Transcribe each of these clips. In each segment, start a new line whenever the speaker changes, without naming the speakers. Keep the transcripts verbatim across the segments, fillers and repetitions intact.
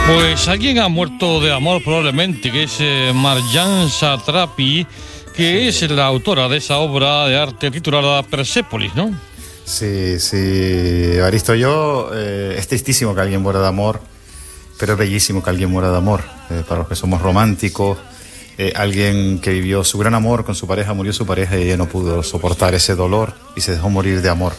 Pues alguien ha muerto de amor probablemente, que es eh, Marjane Satrapi, que es la autora de esa obra de arte titulada Persépolis, ¿no?
Sí, sí, Evaristo, yo, eh, es tristísimo que alguien muera de amor, pero es bellísimo que alguien muera de amor. Eh, para los que somos románticos, eh, alguien que vivió su gran amor con su pareja, murió su pareja y ella no pudo soportar ese dolor y se dejó morir de amor.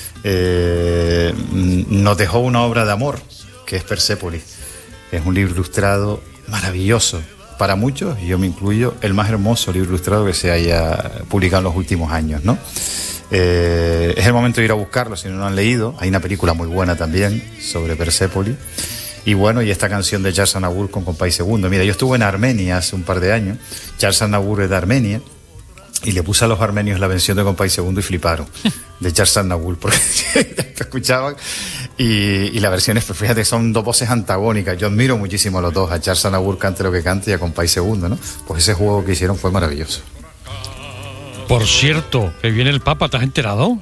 Eh, nos dejó una obra de amor, que es Persépolis. Es un libro ilustrado maravilloso. Para muchos, y yo me incluyo, el más hermoso libro ilustrado que se haya publicado en los últimos años, ¿no? Eh, es el momento de ir a buscarlo si no lo han leído. Hay una película muy buena también sobre Persépolis. Y bueno, y esta canción de Charles Aznavour con Compay Segundo. Mira, yo estuve en Armenia hace un par de años. Charles Aznavour es de Armenia. Y le puse a los armenios la versión de Compay Segundo y fliparon, de Charles Aznavour, porque escuchaban. Y, y la versión es, fíjate, son dos voces antagónicas. Yo admiro muchísimo a los dos, a Charles Aznavour, cante lo que cante, y a Compay Segundo, ¿no? Pues ese juego que hicieron fue maravilloso.
Por cierto, que viene el Papa, ¿te has enterado?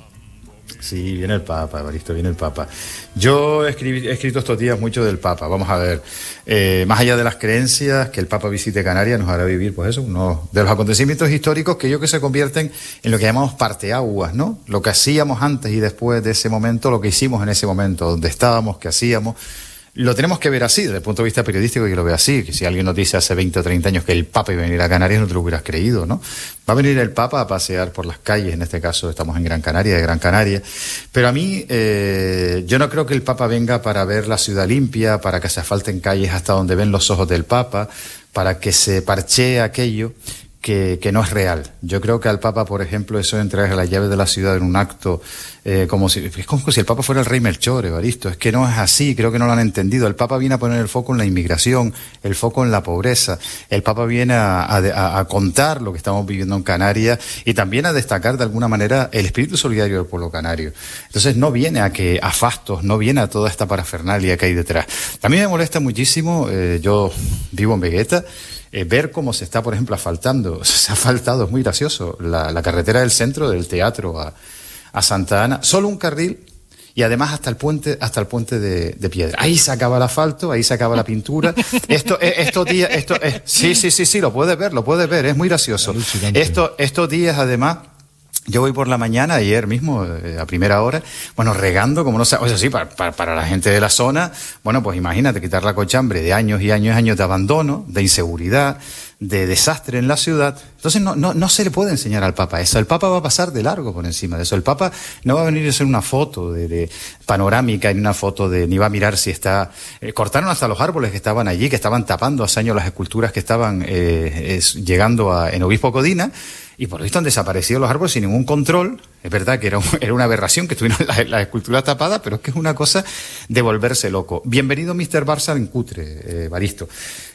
Sí, viene el Papa, Evaristo, viene el Papa. Yo he, escribí, he escrito estos días mucho del Papa. Vamos a ver, eh, más allá de las creencias, que el Papa visite Canarias nos hará vivir, pues eso, uno de los acontecimientos históricos que yo que se convierten en lo que llamamos parteaguas, ¿no? Lo que hacíamos antes y después de ese momento, lo que hicimos en ese momento, donde estábamos, qué hacíamos. Lo tenemos que ver así, desde el punto de vista periodístico, que lo ve así, que si alguien nos dice hace veinte o treinta años que el Papa iba a venir a Canarias, no te lo hubieras creído, ¿no? Va a venir el Papa a pasear por las calles, en este caso estamos en Gran Canaria, de Gran Canaria, pero a mí, eh, yo no creo que el Papa venga para ver la ciudad limpia, para que se asfalten calles hasta donde ven los ojos del Papa, para que se parchee aquello que, que no es real. Yo creo que al Papa, por ejemplo, eso de entregar las llaves de la ciudad en un acto, eh, como si, es como si el Papa fuera el rey Melchor, Evaristo. Es que no es así, creo que no lo han entendido. El Papa viene a poner el foco en la inmigración, el foco en la pobreza. El Papa viene a, a, a contar lo que estamos viviendo en Canarias y también a destacar de alguna manera el espíritu solidario del pueblo canario. Entonces no viene a que a fastos, no viene a toda esta parafernalia que hay detrás. También me molesta muchísimo, eh, yo vivo en Vegueta, Eh, ver cómo se está, por ejemplo, asfaltando. Se ha asfaltado, es muy gracioso, la, la carretera del centro del teatro a, a Santa Ana, solo un carril y además hasta el puente, hasta el puente de, de piedra. Ahí se acaba el asfalto, ahí se acaba la pintura. Esto, eh, estos días, esto, eh, sí, sí, sí, sí, lo puedes ver, lo puedes ver, es muy gracioso. Esto, estos días, además, yo voy por la mañana, ayer mismo, eh, a primera hora, bueno, regando, como no sé, o sea, sí, para, para, para la gente de la zona, bueno, pues imagínate, quitar la cochambre de años y años y años de abandono, de inseguridad, de desastre en la ciudad. Entonces no, no, no se le puede enseñar al Papa eso. El Papa va a pasar de largo por encima de eso. El Papa no va a venir a hacer una foto de, de panorámica, ni una foto de, ni va a mirar si está, eh, cortaron hasta los árboles que estaban allí, que estaban tapando hace años las esculturas que estaban eh, es, llegando a, en Obispo Codina. Y por lo visto han desaparecido los árboles sin ningún control. Es verdad que era, un, era una aberración que estuvieran las, las esculturas tapadas, pero es que es una cosa de volverse loco. Bienvenido mister Barça en cutre, eh, Evaristo.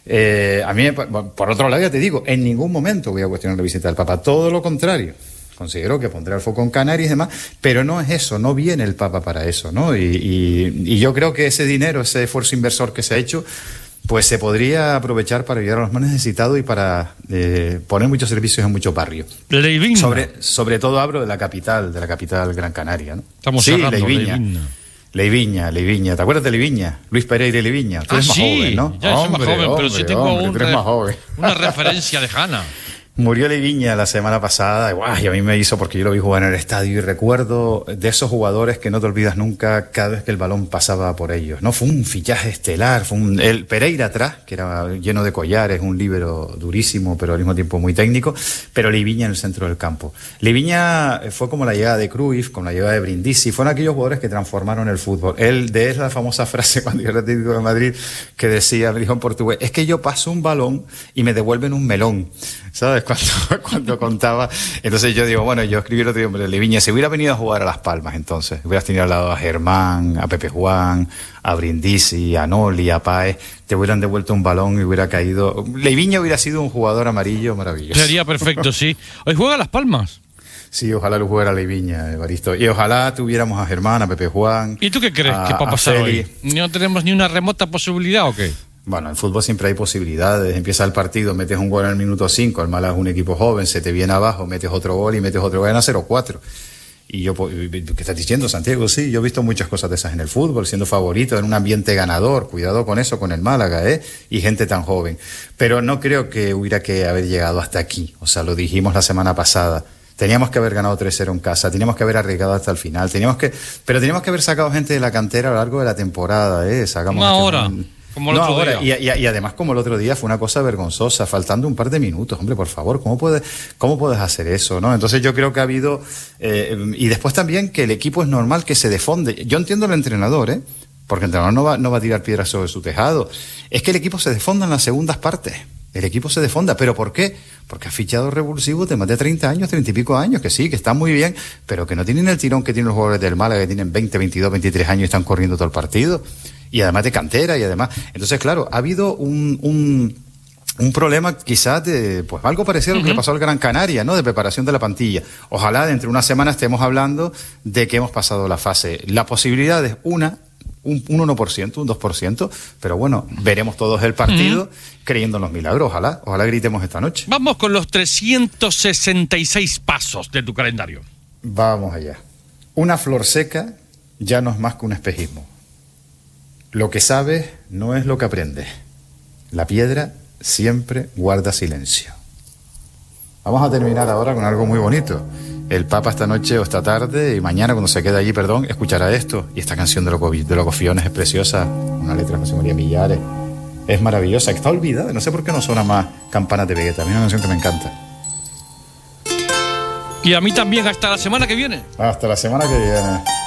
Eh, a mí, por otro lado, ya te digo, en ningún momento voy a cuestionar la visita del Papa. Todo lo contrario. Considero que pondrá el foco en Canarias y demás, pero no es eso, no viene el Papa para eso, ¿no? Y, y, y yo creo que ese dinero, ese esfuerzo inversor que se ha hecho, pues se podría aprovechar para ayudar a los más necesitados y para eh, poner muchos servicios en muchos barrios.
Leiviña.
Sobre, sobre todo hablo de la capital, de la capital Gran Canaria, ¿no?
Estamos
sí,
hablando,
Leiviña.
Leiviña.
Leiviña, Leiviña. ¿Te acuerdas de Leiviña? Luis Pereira y Leiviña. Tú
Ah,
eres más
sí,
joven, ¿no?
ya soy
hombre,
más joven,
hombre,
pero sí tengo
hombre,
un
tú eres
re-
más joven.
una referencia lejana.
Murió Leiviña la semana pasada y, guau, y a mí me hizo porque yo lo vi jugar en el estadio y recuerdo de esos jugadores que no te olvidas nunca cada vez que el balón pasaba por ellos, ¿no? Fue un fichaje estelar, fue un, el Pereira atrás, que era lleno de collares, un líbero durísimo pero al mismo tiempo muy técnico, pero Leiviña en el centro del campo. Leiviña fue como la llegada de Cruyff, como la llegada de Brindisi, fueron aquellos jugadores que transformaron el fútbol. Él, de él la famosa frase cuando yo era técnico de Madrid que decía, me dijo en portugués, es que yo paso un balón y me devuelven un melón, ¿sabes? Cuando, cuando contaba, entonces yo digo, bueno, yo escribí el otro día, hombre, Leiviña, si hubiera venido a jugar a Las Palmas, entonces, hubieras tenido al lado a Germán, a Pepe Juan, a Brindisi, a Noli, a Páez, te hubieran devuelto un balón y hubiera caído. Leiviña hubiera sido un jugador amarillo maravilloso.
Sería perfecto, sí. Hoy juega Las Palmas.
Sí, ojalá lo jugara Leiviña, Evaristo. Y ojalá tuviéramos a Germán, a Pepe Juan.
¿Y tú qué crees
a,
que va a pasar
a
hoy? ¿No tenemos ni una remota posibilidad o qué?
Bueno, en fútbol siempre hay posibilidades. Empieza el partido, metes un gol en el minuto cinco, el Málaga es un equipo joven, se te viene abajo, metes otro gol y metes otro gol, a cero cuatro. Y yo, ¿qué estás diciendo, Santiago? Sí, yo he visto muchas cosas de esas en el fútbol, siendo favorito, en un ambiente ganador, cuidado con eso, con el Málaga, ¿eh? Y gente tan joven. Pero no creo que hubiera que haber llegado hasta aquí, o sea, lo dijimos la semana pasada. Teníamos que haber ganado tres cero en casa, teníamos que haber arriesgado hasta el final, teníamos que, pero teníamos que haber sacado gente de la cantera a lo largo de la temporada, ¿eh? Sacamos
Una
este
hora.
Un...
Como el
no,
otro
ahora,
día.
Y, y, y además, como el otro día, fue una cosa vergonzosa, faltando un par de minutos. Hombre, por favor, ¿cómo puedes, cómo puedes hacer eso, no? Entonces yo creo que ha habido... Eh, y después también que el equipo es normal que se defonde. Yo entiendo al entrenador, ¿eh? Porque el entrenador no va, no va a tirar piedras sobre su tejado. Es que el equipo se defonda en las segundas partes. El equipo se defonda. ¿Pero por qué? Porque ha fichado revulsivos de más de treinta años, treinta y pico años, que sí, que están muy bien, pero que no tienen el tirón que tienen los jugadores del Málaga, que tienen veinte, veintidós, veintitrés años y están corriendo todo el partido. Y además de cantera, y además... Entonces, claro, ha habido un... un un problema quizás de, pues algo parecido a lo que uh-huh. le pasó al Gran Canaria, ¿no? De preparación de la plantilla. Ojalá dentro de una semana estemos hablando de que hemos pasado la fase. La posibilidad es una, un, un uno por ciento, un dos por ciento, pero bueno, veremos todos el partido uh-huh. creyendo en los milagros. Ojalá, ojalá gritemos esta noche.
Vamos con los trescientos sesenta y seis pasos de tu calendario.
Vamos allá. Una flor seca ya no es más que un espejismo. Lo que sabes no es lo que aprendes. La piedra siempre guarda silencio. Vamos a terminar ahora con algo muy bonito. El Papa esta noche o esta tarde y mañana cuando se quede allí, perdón, escuchará esto. Y esta canción de los de Loco Fiones es preciosa. Una letra de José María Millares. Es maravillosa. Está olvidada. No sé por qué no suena más Campanas de Vegeta. A mí es una canción que me encanta.
Y a mí también. Hasta la semana que viene.
Hasta la semana que viene.